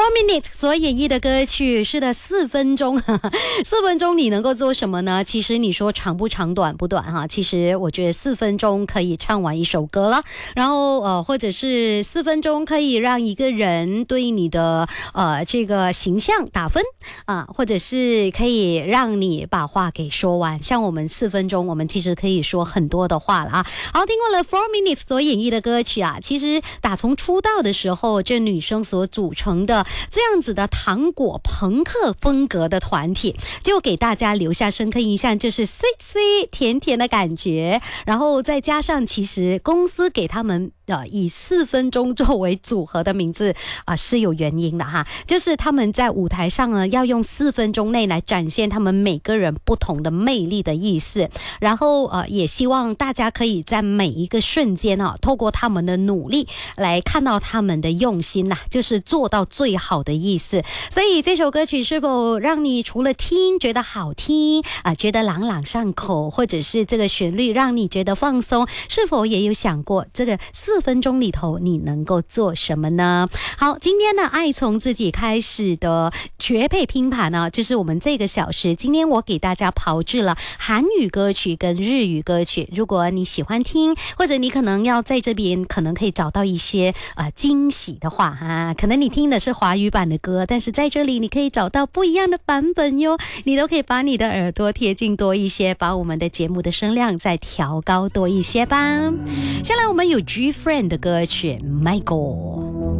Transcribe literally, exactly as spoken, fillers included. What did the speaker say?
Four Minutes 所演绎的歌曲，是的，四分钟，四分钟你能够做什么呢？其实你说长不长，短不短哈，其实我觉得四分钟可以唱完一首歌了，然后呃，或者是四分钟可以让一个人对你的呃这个形象打分啊、呃，或者是可以让你把话给说完。像我们四分钟，我们其实可以说很多的话了啊。好，听过了 Four Minutes 所演绎的歌曲啊，其实打从出道的时候，这女生所组成的这样子的糖果朋克风格的团体，就给大家留下深刻印象，就是 sexy 甜甜的感觉，然后再加上其实公司给他们呃以四分钟作为组合的名字啊、呃、是有原因的哈，就是他们在舞台上呢要用四分钟内来展现他们每个人不同的魅力的意思，然后呃也希望大家可以在每一个瞬间啊，透过他们的努力来看到他们的用心呐、啊，就是做到最好的意思。所以这首歌曲是否让你除了听觉得好听啊、呃，觉得朗朗上口，或者是这个旋律让你觉得放松，是否也有想过这个四分钟里头你能够做什么呢？好，今天呢爱从自己开始的绝配拼盘呢，就是我们这个小时，今天我给大家炮制了韩语歌曲跟日语歌曲，如果你喜欢听，或者你可能要在这边可能可以找到一些呃惊喜的话啊，可能你听的是华语版的歌，但是在这里你可以找到不一样的版本哟，你都可以把你的耳朵贴近多一些，把我们的节目的声量再调高多一些吧。下来我们有 G Friend 的歌曲 Michael。